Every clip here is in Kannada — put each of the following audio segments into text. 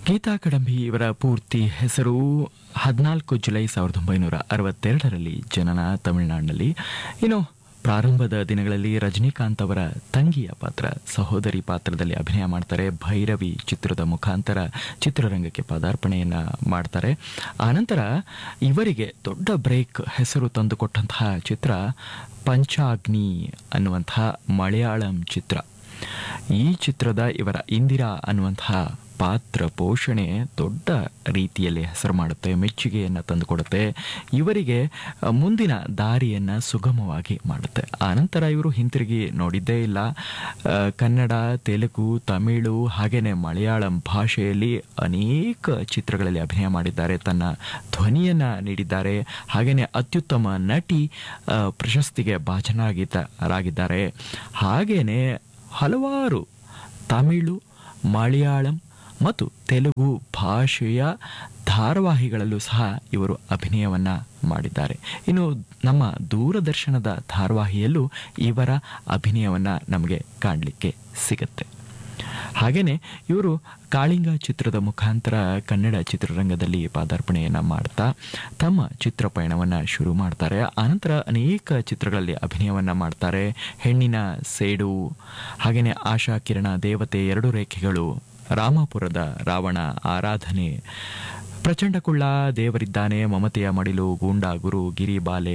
ಗೀತಾ ಕಡಂಬಿ ಇವರ ಪೂರ್ತಿ ಹೆಸರು 14 ಜುಲೈ 1962ರಲ್ಲಿ ಜನನ ತಮಿಳುನಾಡಿನಲ್ಲಿ. ಇನ್ನು ಪ್ರಾರಂಭದ ದಿನಗಳಲ್ಲಿ ರಜನಿಕಾಂತ್ ಅವರ ತಂಗಿಯ ಪಾತ್ರ, ಸಹೋದರಿ ಪಾತ್ರದಲ್ಲಿ ಅಭಿನಯ ಮಾಡ್ತಾರೆ. ಭೈರವಿ ಚಿತ್ರದ ಮುಖಾಂತರ ಚಿತ್ರರಂಗಕ್ಕೆ ಪದಾರ್ಪಣೆಯನ್ನ ಮಾಡ್ತಾರೆ. ಆನಂತರ ಇವರಿಗೆ ದೊಡ್ಡ ಬ್ರೇಕ್ ಹೆಸರು ತಂದುಕೊಟ್ಟಂತಹ ಚಿತ್ರ ಪಂಚಾಗ್ನಿ ಅನ್ನುವಂತಹ ಮಲಯಾಳಂ ಚಿತ್ರ. ಈ ಚಿತ್ರದ ಇವರ ಇಂದಿರಾ ಅನ್ನುವಂತಹ ಪಾತ್ರ ಪೋಷಣೆ ದೊಡ್ಡ ರೀತಿಯಲ್ಲಿ ಹೆಸರು ಮಾಡುತ್ತೆ, ಮೆಚ್ಚುಗೆಯನ್ನು ತಂದುಕೊಡುತ್ತೆ, ಇವರಿಗೆ ಮುಂದಿನ ದಾರಿಯನ್ನು ಸುಗಮವಾಗಿ ಮಾಡುತ್ತೆ. ಆನಂತರ ಇವರು ಹಿಂತಿರುಗಿ ನೋಡಿದ್ದೇ ಇಲ್ಲ. ಕನ್ನಡ, ತೆಲುಗು, ತಮಿಳು ಹಾಗೆಯೇ ಮಲಯಾಳಂ ಭಾಷೆಯಲ್ಲಿ ಅನೇಕ ಚಿತ್ರಗಳಲ್ಲಿ ಅಭಿನಯ ಮಾಡಿದ್ದಾರೆ, ತನ್ನ ಧ್ವನಿಯನ್ನು ನೀಡಿದ್ದಾರೆ. ಹಾಗೆಯೇ ಅತ್ಯುತ್ತಮ ನಟಿ ಪ್ರಶಸ್ತಿಗೆ ಭಾಜನರಾಗಿದ್ದಾರೆ. ಹಾಗೆಯೇ ಹಲವಾರು ತಮಿಳು, ಮಲಯಾಳಂ ಮತ್ತು ತೆಲುಗು ಭಾಷೆಯ ಧಾರಾವಾಹಿಗಳಲ್ಲೂ ಸಹ ಇವರು ಅಭಿನಯವನ್ನು ಮಾಡಿದ್ದಾರೆ. ಇನ್ನು ನಮ್ಮ ದೂರದರ್ಶನದ ಧಾರಾವಾಹಿಯಲ್ಲೂ ಇವರ ಅಭಿನಯವನ್ನು ನಮಗೆ ಕಾಣಲಿಕ್ಕೆ ಸಿಗುತ್ತೆ. ಹಾಗೆಯೇ ಇವರು ಕಾಳಿಂಗ ಚಿತ್ರದ ಮುಖಾಂತರ ಕನ್ನಡ ಚಿತ್ರರಂಗದಲ್ಲಿ ಪಾದಾರ್ಪಣೆಯನ್ನು ಮಾಡ್ತಾ ತಮ್ಮ ಚಿತ್ರ ಪಯಣವನ್ನು ಶುರು ಮಾಡ್ತಾರೆ. ಆನಂತರ ಅನೇಕ ಚಿತ್ರಗಳಲ್ಲಿ ಅಭಿನಯವನ್ನು ಮಾಡ್ತಾರೆ. ಹೆಣ್ಣಿನ ಸೇಡು, ಹಾಗೆಯೇ ಆಶಾ ಕಿರಣ, ದೇವತೆ, ಎರಡು ರೇಖೆಗಳು, ರಾಮಾಪುರದ ರಾವಣ, ಆರಾಧನೆ, ಪ್ರಚಂಡ ಕುಳ್ಳ, ದೇವರಿದ್ದಾನೆ, ಮಮತೆಯ ಮಡಿಲು, ಗೂಂಡಾ ಗುರು, ಗಿರಿಬಾಲೆ,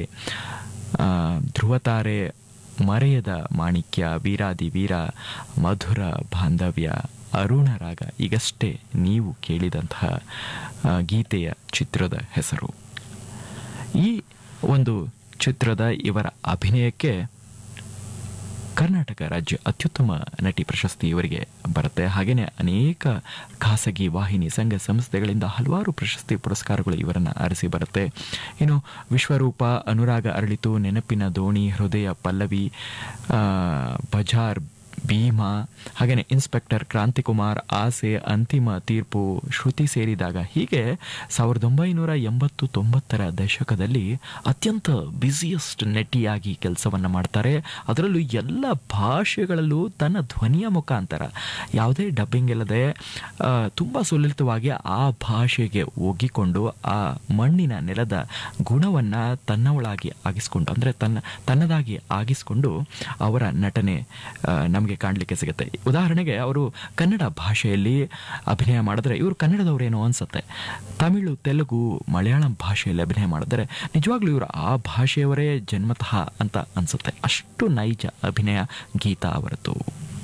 ಧ್ರುವತಾರೆ, ಮರೆಯದ ಮಾಣಿಕ್ಯ, ವೀರಾದಿ ವೀರ, ಮಧುರ ಬಾಂಧವ್ಯ, ಅರುಣ ರಾಗ, ಈಗಷ್ಟೇ ನೀವು ಕೇಳಿದಂತಹ ಗೀತೆಯ ಚಿತ್ರದ ಹೆಸರು. ಈ ಒಂದು ಚಿತ್ರದ ಇವರ ಅಭಿನಯಕ್ಕೆ ಕರ್ನಾಟಕ ರಾಜ್ಯ ಅತ್ಯುತ್ತಮ ನಟಿ ಪ್ರಶಸ್ತಿ ಇವರಿಗೆ ಬರುತ್ತೆ. ಹಾಗೆಯೇ ಅನೇಕ ಖಾಸಗಿ ವಾಹಿನಿ, ಸಂಘ ಸಂಸ್ಥೆಗಳಿಂದ ಹಲವಾರು ಪ್ರಶಸ್ತಿ ಪುರಸ್ಕಾರಗಳು ಇವರನ್ನು ಅರಸಿ ಬರುತ್ತೆ. ಇನ್ನು ವಿಶ್ವರೂಪ, ಅನುರಾಗ ಅರಳಿತು, ನೆನಪಿನ ದೋಣಿ, ಹೃದಯ ಪಲ್ಲವಿ, ಬಜಾರ್, ಭೀಮಾ, ಹಾಗೆಯೇ ಇನ್ಸ್ಪೆಕ್ಟರ್ ಕ್ರಾಂತಿಕುಮಾರ್, ಆಸೆ, ಅಂತಿಮ ತೀರ್ಪು, ಶ್ರುತಿ ಸೇರಿದಾಗ, ಹೀಗೆ 1980-90ರ ದಶಕದಲ್ಲಿ ಅತ್ಯಂತ ಬ್ಯುಸಿಯೆಸ್ಟ್ ನಟಿಯಾಗಿ ಕೆಲಸವನ್ನು ಮಾಡ್ತಾರೆ. ಅದರಲ್ಲೂ ಎಲ್ಲ ಭಾಷೆಗಳಲ್ಲೂ ತನ್ನ ಧ್ವನಿಯ ಮುಖಾಂತರ ಯಾವುದೇ ಡಬ್ಬಿಂಗ್ ಇಲ್ಲದೆ ತುಂಬ ಸುಲಲಿತವಾಗಿ ಆ ಭಾಷೆಗೆ ಒಗ್ಗಿಕೊಂಡು ಆ ಮಣ್ಣಿನ ನೆಲದ ಗುಣವನ್ನು ತನ್ನವಳಾಗಿ ಆಗಿಸ್ಕೊಂಡು, ಅಂದರೆ ತನ್ನದಾಗಿ ಆಗಿಸ್ಕೊಂಡು ಅವರ ನಟನೆ ನಮಗೆ ಕಾಣಲಿಕ್ಕೆ ಸಿಗುತ್ತೆ. ಉದಾಹರಣೆಗೆ ಅವರು ಕನ್ನಡ ಭಾಷೆಯಲ್ಲಿ ಅಭಿನಯ ಮಾಡಿದ್ರೆ ಇವರು ಕನ್ನಡದವರೇನೋ ಅನ್ಸುತ್ತೆ. ತಮಿಳು, ತೆಲುಗು, ಮಲಯಾಳಂ ಭಾಷೆಯಲ್ಲಿ ಅಭಿನಯ ಮಾಡಿದ್ರೆ ನಿಜವಾಗ್ಲೂ ಇವರು ಆ ಭಾಷೆಯವರೇ ಜನ್ಮತಃ ಅಂತ ಅನ್ಸುತ್ತೆ. ಅಷ್ಟು ನೈಜ ಅಭಿನಯ ಗೀತಾ ಅವರದ್ದು.